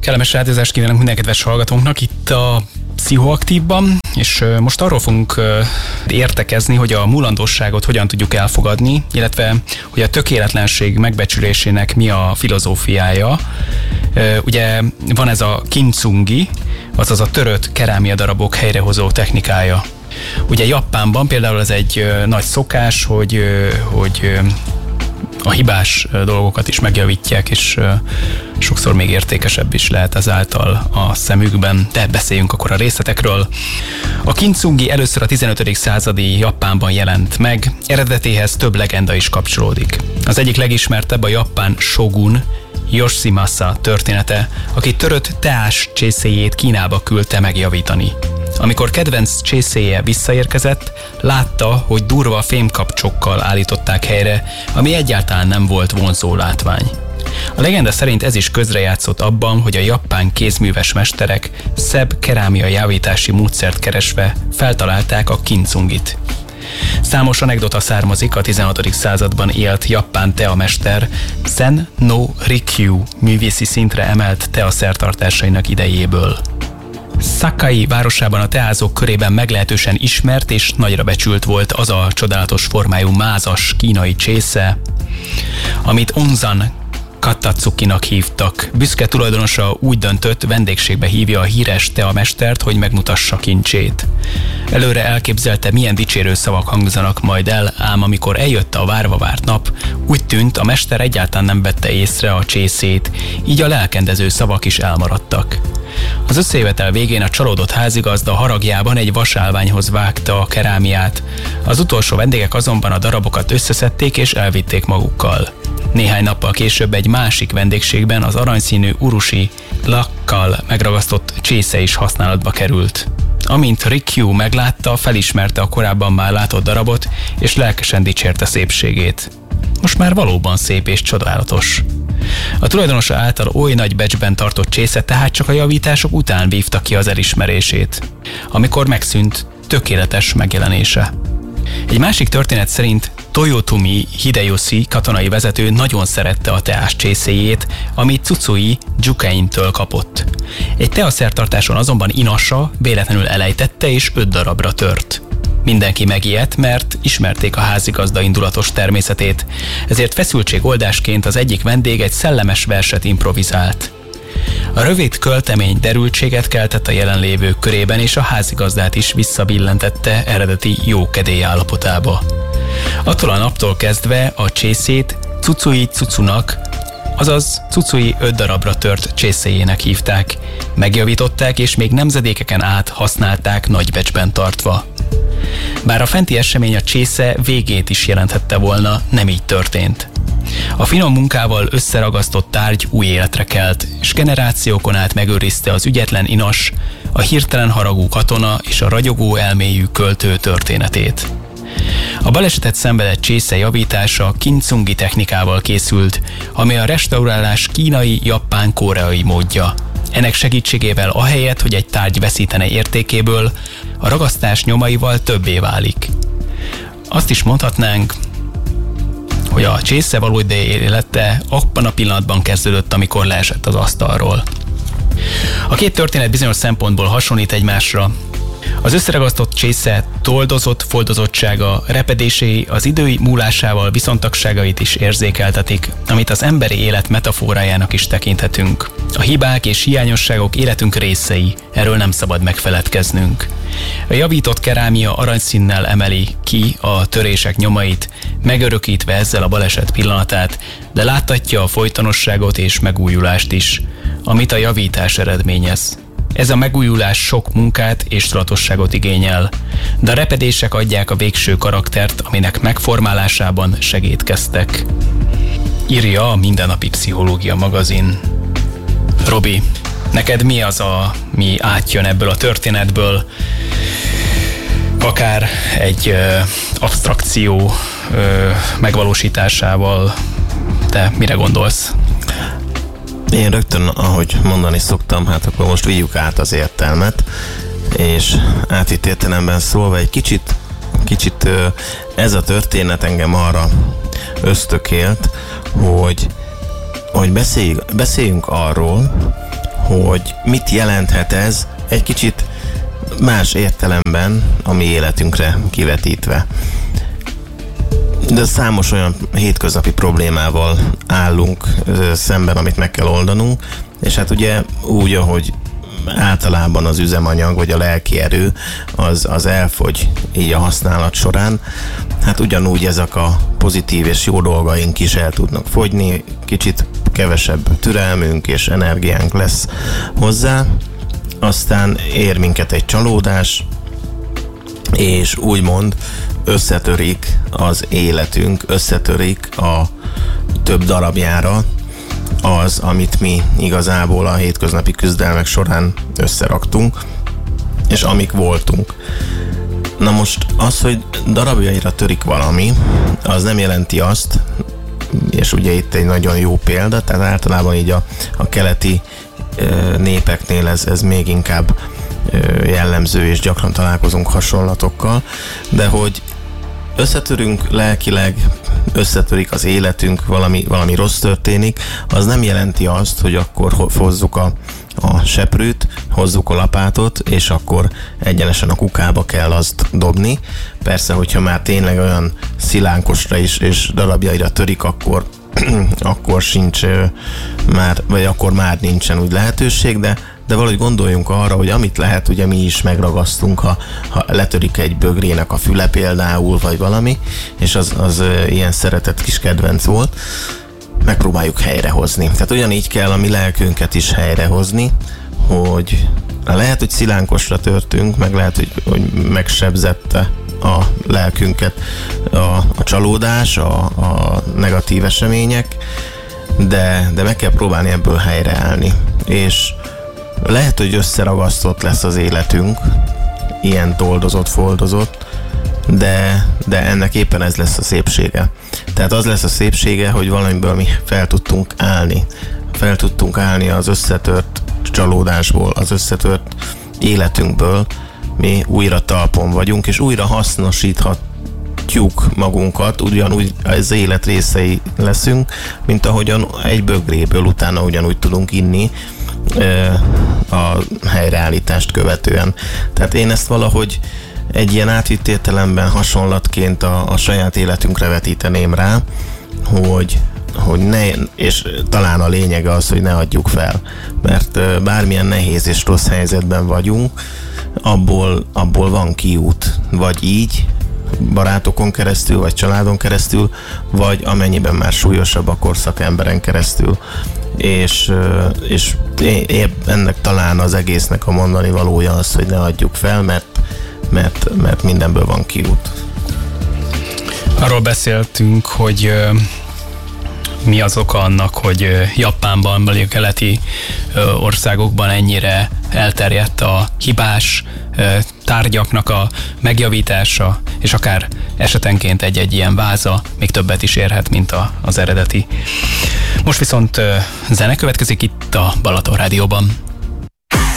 Kellemes rádiózást kívánok minden kedves hallgatónknak itt a Pszichoaktívban, és most arról fogunk értekezni, hogy a mulandóságot hogyan tudjuk elfogadni, illetve hogy a tökéletlenség megbecsülésének mi a filozófiája. Ugye van ez a kintsugi, azaz a törött kerámia darabok helyrehozó technikája. Ugye Japánban például ez egy nagy szokás, hogy a hibás dolgokat is megjavítják, és sokszor még értékesebb is lehet ezáltal a szemükben, de beszéljünk akkor a részletekről. A kintsugi először a 15. századi Japánban jelent meg, eredetéhez több legenda is kapcsolódik. Az egyik legismertebb a japán shogun Yoshimasa története, aki törött teás csészéjét Kínába küldte megjavítani. Amikor kedvenc csészéje visszaérkezett, látta, hogy durva fémkapcsokkal állították helyre, ami egyáltalán nem volt vonzó látvány. A legenda szerint ez is közrejátszott abban, hogy a japán kézműves mesterek szebb kerámia javítási módszert keresve feltalálták a kintsugit. Számos anekdota származik a 16. században élt japán teamester Sen no Rikyu művészi szintre emelt teaszertartásainak idejéből. Sakai városában a teázók körében meglehetősen ismert és nagyra becsült volt az a csodálatos formájú mázas kínai csésze, amit Onzan Katatsukinak hívtak. Büszke tulajdonosa úgy döntött, vendégségbe hívja a híres teamestert, hogy megmutassa kincsét. Előre elképzelte, milyen dicsérő szavak hangzanak majd el, ám amikor eljött a várva várt nap, úgy tűnt, a mester egyáltalán nem vette észre a csészét, így a lelkendező szavak is elmaradtak. Az összejövetel végén a csalódott házigazda haragjában egy vasálványhoz vágta a kerámiát. Az utolsó vendégek azonban a darabokat összeszedték és elvitték magukkal. Néhány nappal később egy másik vendégségben az aranyszínű urusi lakkal megragasztott csésze is használatba került. Amint Rikyu meglátta, felismerte a korábban már látott darabot, és lelkesen dicsérte szépségét. Most már valóban szép és csodálatos. A tulajdonosa által oly nagy becsben tartott csésze tehát csak a javítások után vívta ki az elismerését, amikor megszűnt tökéletes megjelenése. Egy másik történet szerint Toyotomi Hideyoshi katonai vezető nagyon szerette a teás csészéjét, amit Tsutsui Jukaintől kapott. Egy teaszertartáson azonban inasa véletlenül elejtette és 5 darabra tört. Mindenki megijedt, mert ismerték a házigazda indulatos természetét, ezért feszültségoldásként az egyik vendég egy szellemes verset improvizált. A rövid költemény derültséget keltett a jelenlévők körében, és a házigazdát is visszabillentette eredeti jó kedély állapotába. Attól a naptól kezdve a csészét Tsutsui Tsutsunak, azaz Tsutsui 5 darabra tört csészéjének hívták, megjavították és még nemzedékeken át használták nagy becsben tartva. Bár a fenti esemény a csésze végét is jelenthette volna, nem így történt. A finom munkával összeragasztott tárgy új életre kelt, és generációkon át megőrizte az ügyetlen inas, a hirtelen haragú katona és a ragyogó elmélyű költő történetét. A balesetet szenvedett csésze javítása kintsugi technikával készült, ami a restaurálás kínai, japán, koreai módja. Ennek segítségével ahelyett, hogy egy tárgy veszítene értékéből, a ragasztás nyomaival többé válik. Azt is mondhatnánk, hogy a csésze valódi élete abban a pillanatban kezdődött, amikor leesett az asztalról. A két történet bizonyos szempontból hasonlít egymásra. Az összeragasztott csésze toldozott foldozottsága, repedései az idő múlásával viszontagságait is érzékeltetik, amit az emberi élet metaforájának is tekinthetünk. A hibák és hiányosságok életünk részei, erről nem szabad megfeledkeznünk. A javított kerámia aranyszínnel emeli ki a törések nyomait, megörökítve ezzel a baleset pillanatát, de láttatja a folytonosságot és megújulást is, amit a javítás eredményez. Ez a megújulás sok munkát és tudatosságot igényel, de a repedések adják a végső karaktert, aminek megformálásában segítkeztek. Írja a Mindennapi Pszichológia magazin. Robi, neked mi az, ami átjön ebből a történetből? Akár egy absztrakció megvalósításával, te mire gondolsz? Én rögtön, ahogy mondani szoktam, hát akkor most vigyük át az értelmet, és átvitt értelemben szólva egy kicsit ez a történet engem arra ösztökélt, hogy beszéljünk arról, hogy mit jelenthet ez egy kicsit más értelemben a mi életünkre kivetítve. De számos olyan hétköznapi problémával állunk szemben, amit meg kell oldanunk, és hát ugye úgy, ahogy általában az üzemanyag, vagy a lelki erő, az elfogy így a használat során, hát ugyanúgy ezek a pozitív és jó dolgaink is el tudnak fogyni, kicsit kevesebb türelmünk és energiánk lesz hozzá, aztán ér minket egy csalódás, és úgymond összetörik az életünk, összetörik a több darabjára az, amit mi igazából a hétköznapi küzdelmek során összeraktunk, és amik voltunk. Na most az, hogy darabjaira törik valami, az nem jelenti azt, és ugye itt egy nagyon jó példa, tehát általában így a keleti népeknél ez még inkább jellemző, és gyakran találkozunk hasonlatokkal, de hogy összetörünk lelkileg, összetörik az életünk, valami rossz történik, az nem jelenti azt, hogy akkor hozzuk a seprűt, hozzuk a lapátot, és akkor egyenesen a kukába kell azt dobni. Persze, hogyha már tényleg olyan szilánkosra is és darabjaira törik, akkor sincs már, vagy akkor már nincsen úgy lehetőség, de valahogy gondoljunk arra, hogy amit lehet, ugye mi is megragasztunk, ha letörik egy bögrének a füle például, vagy valami, és az ilyen szeretett kis kedvenc volt, megpróbáljuk helyrehozni. Tehát ugyanígy kell a mi lelkünket is helyrehozni, hogy lehet, hogy szilánkosra törtünk, meg lehet, hogy megsebzette a lelkünket a csalódás, a negatív események, de meg kell próbálni ebből helyreállni. És lehet, hogy összeragasztott lesz az életünk, ilyen toldozott, foldozott, de ennek éppen ez lesz a szépsége. Tehát az lesz a szépsége, hogy valamiből mi fel tudtunk állni. Fel tudtunk állni az összetört csalódásból, az összetört életünkből, mi újra talpon vagyunk, és újra hasznosíthatjuk magunkat, ugyanúgy az élet részei leszünk, mint ahogyan egy bögréből utána ugyanúgy tudunk inni a helyreállítást követően. Tehát én ezt valahogy egy ilyen átvitt értelemben hasonlatként a saját életünkre vetíteném rá, hogy ne, és talán a lényege az, hogy ne adjuk fel, mert bármilyen nehéz és rossz helyzetben vagyunk, abból van kiút, vagy így, barátokon keresztül, vagy családon keresztül, vagy amennyiben már súlyosabb, akkor szakemberen keresztül. És ennek talán az egésznek a mondani valója az, hogy ne adjuk fel, mert mindenből van kiút. Arról beszéltünk, hogy mi az oka annak, hogy Japánban, vagy a keleti országokban ennyire elterjedt a hibás tárgyaknak a megjavítása, és akár esetenként egy ilyen váza még többet is érhet, mint az eredeti. Most viszont zene következik itt a Balaton Rádióban.